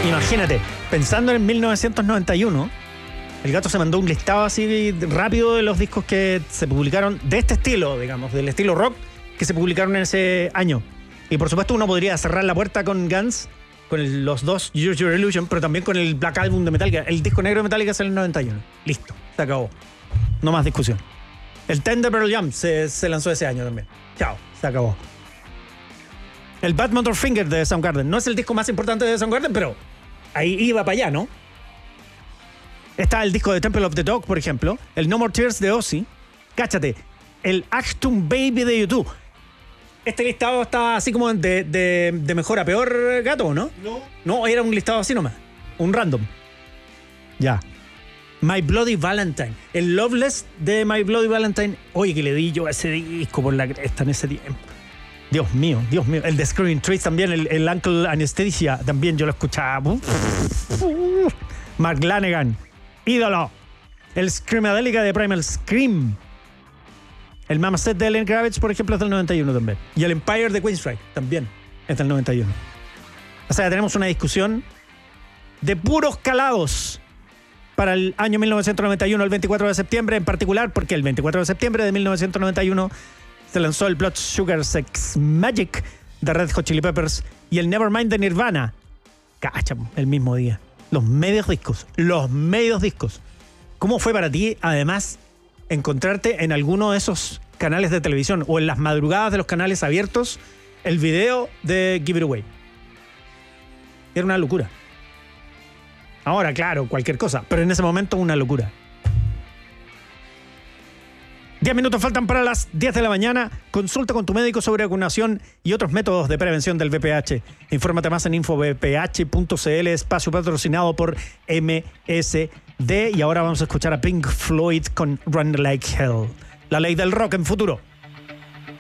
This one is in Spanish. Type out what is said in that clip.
Imagínate, pensando en 1991, el Gato se mandó un listado así rápido de los discos que se publicaron de este estilo, digamos, del estilo rock, que se publicaron en ese año. Y por supuesto uno podría cerrar la puerta con Guns, con los dos Use Your Illusion, pero también con el Black Album de Metallica. El disco negro de Metallica es el 91. Listo, se acabó. No más discusión. El Ten de Pearl Jam se lanzó ese año también. Chao, se acabó. El Bad Motorfinger de Soundgarden. No es el disco más importante de Soundgarden, pero ahí iba para allá, ¿no? Está el disco de Temple of the Dog, por ejemplo. El No More Tears de Ozzy. Cáchate. El Achtung Baby de YouTube. Este listado está así como de mejor a peor, Gato, ¿no? No, era un listado así nomás. Un random. Ya. My Bloody Valentine. El Loveless de My Bloody Valentine. Oye, que le di yo a ese disco por la cresta en ese tiempo. Dios mío. El de Screaming Trees también. El Uncle Anesthesia también yo lo escuchaba. Mark Lanegan. Ídolo. El Screamadelica de Primal Scream. El Mama Set de Lenny Kravitz, por ejemplo, es del 91 también. Y el Empire de Queensryche también es del 91. O sea, tenemos una discusión de puros calados para el año 1991, el 24 de septiembre en particular, porque el 24 de septiembre de 1991 se lanzó el Blood Sugar Sex Magic de Red Hot Chili Peppers y el Nevermind de Nirvana. Cacha, el mismo día. Los medios discos. ¿Cómo fue para ti, además, encontrarte en alguno de esos canales de televisión o en las madrugadas de los canales abiertos el video de Give It Away? Era una locura. Ahora, claro, cualquier cosa, pero en ese momento una locura. 10 minutos faltan para las 10 de la mañana. Consulta con tu médico sobre vacunación y otros métodos de prevención del VPH. Infórmate más en infovph.cl, espacio patrocinado por MSD. Y ahora vamos a escuchar a Pink Floyd con Run Like Hell. La ley del rock en Futuro.